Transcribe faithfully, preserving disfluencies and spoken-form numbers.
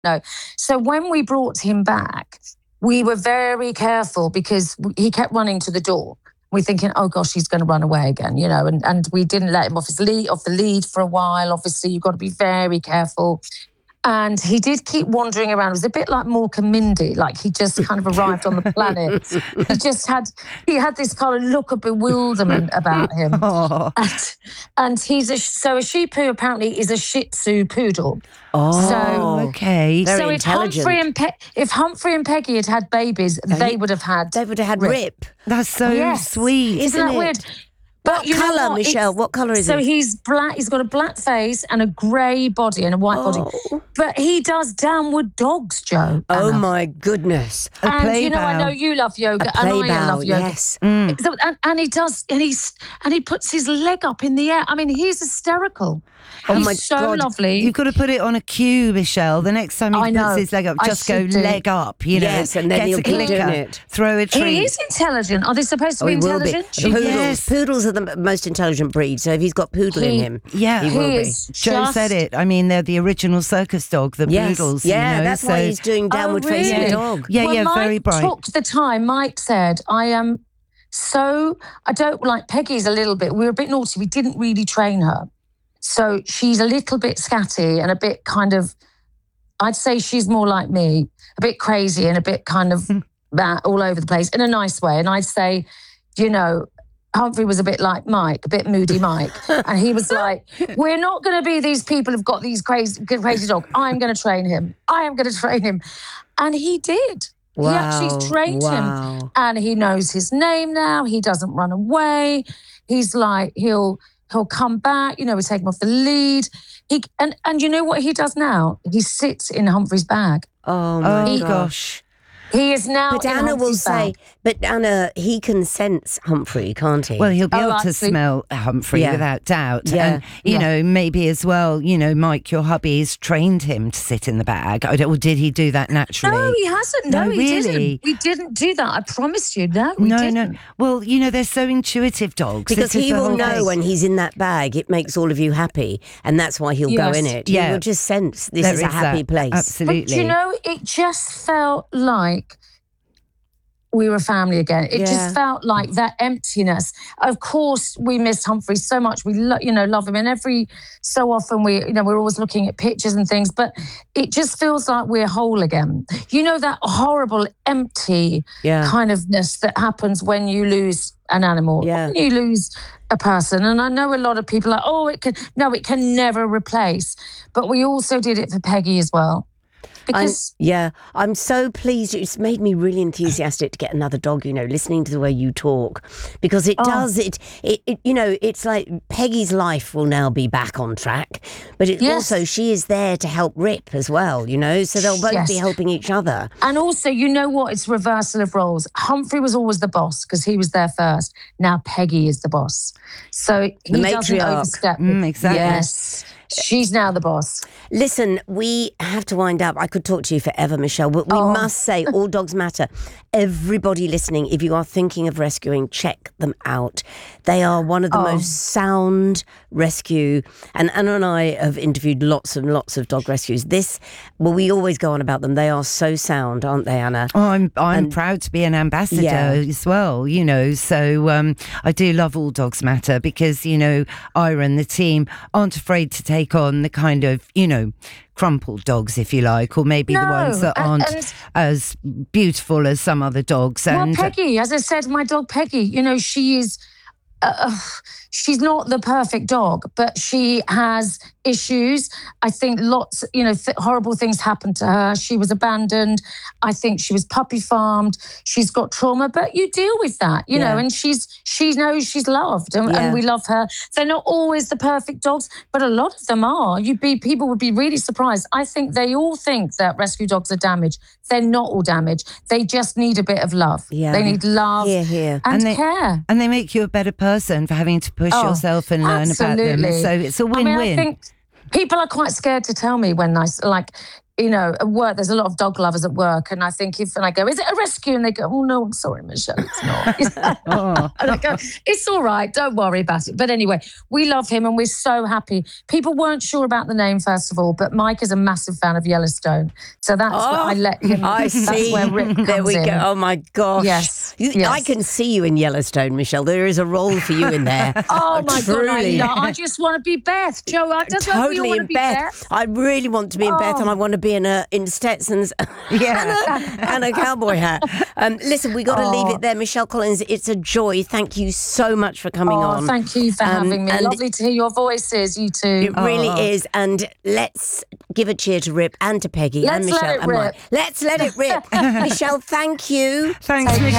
No. So when we brought him back, we were very careful because he kept running to the door. We're thinking, oh gosh, he's going to run away again, you know, and, and we didn't let him off his lead, off the lead for a while. Obviously, you've got to be very careful. And he did keep wandering around. It was a bit like Mork and Mindy, like he just kind of arrived on the planet. He just had, he had this kind of look of bewilderment about him. Oh. And, and he's a, so a Shih Tzu apparently is a Shih Tzu poodle. Oh, so, okay. Very so if intelligent. Humphrey, and Pe- if Humphrey and Peggy had had babies, they would have had They would have had Rip. Rip. That's so Yes. sweet. Isn't that it? weird? But What you know colour, what? Michelle? It's- What colour is so he? So he's black. He's got a black face and a grey body and a white body. Oh. But he does downward dogs, Joe. Oh, Anna. my goodness. A And play you know, I bow. know you love yoga, A and play I bow, love yoga. yes. Mm. So, and, and he does, and he's and he puts his leg up in the air. I mean, he's hysterical. Oh he's my so God. lovely. You've got to put it on a cue, Michelle. The next time he I puts know. his leg up, I just go should do. leg up, you know. Yes, and then Get he'll a keep clicker, doing it. throw a treat. He is intelligent. Are they supposed to Oh, be he will be. intelligent? Poodles, Yes. poodles are the m- most intelligent breed, so if he's got poodle in He- him, Yeah. he He will be. is Joe just- said it. I mean, they're the original circus dog, the Yes. poodles. Yeah, you know, that's so, why he's doing downward facing really? dog. Yeah, well, yeah, Mike very bright. took the time. Mike said, I am so, I don't like, Peggy's a little bit, we were a bit naughty. We didn't really train her. So she's a little bit scatty and a bit kind of, I'd say she's more like me, a bit crazy and a bit kind of uh, all over the place in a nice way. And I'd say, you know, Humphrey was a bit like Mike, a bit moody Mike. And he was like, we're not going to be these people who've got these crazy, crazy dog. I'm going to train him. I am going to train him. And he did. He Wow. actually trained him. Wow. And he knows his name now. He doesn't run away. He's like, he'll he'll come back. You know, we take him off the lead. He and, and you know what he does now? He sits in Humphrey's bag. Oh, my Oh, gosh. gosh. He is now But in Anna will Humphrey's say, bag. but Anna, he can sense Humphrey, can't he? Well, he'll be Oh, able to actually- smell Humphrey Yeah. without doubt. Yeah. And, you Yeah. know, maybe as well, you know, Mike, your hubby's trained him to sit in the bag. I don't- Or did he do that naturally? No, he hasn't. No, No, he really? didn't. We didn't do that. I promised you. No, we no, didn't. no. Well, you know, they're so intuitive dogs. because This is he the will whole know thing. when he's in that bag, it makes all of you happy, and that's why he'll go Yes. in it. Yeah. He will just sense this There is a is happy that. place. Absolutely. But you know, it just felt like we were family again. It Yeah. just felt like that emptiness. Of course, we miss Humphrey so much. We, lo- you know, love him, and every so often we, you know, we're always looking at pictures and things. But it just feels like we're whole again. You know, that horrible, empty Yeah. kind ofness that happens when you lose an animal, Yeah. when you lose a person. And I know a lot of people are like, oh, it can no, it can never replace. But we also did it for Peggy as well. I'm, Because yeah, I'm so pleased. It's made me really enthusiastic to get another dog, you know, listening to the way you talk. Because it Oh. does, it, it, it, you know, it's like Peggy's life will now be back on track. But it Yes. also, she is there to help Rip as well, you know, so they'll both Yes. be helping each other. And also, you know what? It's reversal of roles. Humphrey was always the boss because he was there first. Now Peggy is the boss. So he The doesn't matriarch. overstep. Mm, exactly. Yes. She's now the boss. Listen, we have to wind up. I could talk to you forever, Michelle, but we Oh. must say all dogs matter. Everybody listening, if you are thinking of rescuing, check them out. They are one of the Oh. most sound rescue. And Anna and I have interviewed lots and lots of dog rescues. This, well, we always go on about them. They are so sound, aren't they, Anna? Oh, I'm I'm And- proud to be an ambassador Yeah. as well, you know. So um, I do love All Dogs Matter because, you know, Ira and the team aren't afraid to take on the kind of, you know, crumpled dogs, if you like, or maybe the No, ones that and- aren't and- as beautiful as some other dogs. And well, Peggy, as I said, my dog Peggy, you know, she is. Uh, she's not the perfect dog, but she has issues. I think lots, you know, th- horrible things happened to her. She was abandoned. I think she was puppy farmed. She's got trauma, but you deal with that, you Yeah. know, and she's she knows she's loved and, Yeah. and we love her. They're not always the perfect dogs, but a lot of them are. You'd be people would be really surprised. I think they all think that rescue dogs are damaged. They're not all damaged. They just need a bit of love. Yeah. They need love Here, here. and, And they- care. and they make you a better person for having to push Oh, yourself and learn about them. absolutely. So it's a I win-win. mean, I think people are quite scared to tell me when I s- like you know, at work, there's a lot of dog lovers at work. And I think if, and I go, is it a rescue? And they go, oh, no, I'm sorry, Michelle, it's not. Oh. And I go, it's all right, don't worry about it. But anyway, we love him and we're so happy. People weren't sure about the name, first of all, but Mike is a massive fan of Yellowstone. So that's Oh, what I let him, I that's see. where Rip comes There we in. go. Oh my gosh. Yes, You- yes. I can see you in Yellowstone, Michelle. There is a role for you in there. Oh my God, I, Truly. I just want to be Beth. Joe, I just Totally you want to in be Beth. Beth. I really want to be in Beth, and I want to be in a in Stetsons Yeah. and, a, and a cowboy hat. Um, listen, we got to leave Oh. it there, Michelle Collins. It's a joy. Thank you so much for coming Oh, on. thank you for Um, having me. and Lovely to hear your voices, you two. It really Oh. is. And let's give a cheer to Rip and to Peggy Let's and let Michelle it and Mike. rip. Let's let it rip. Michelle, thank you. Thanks, Take care.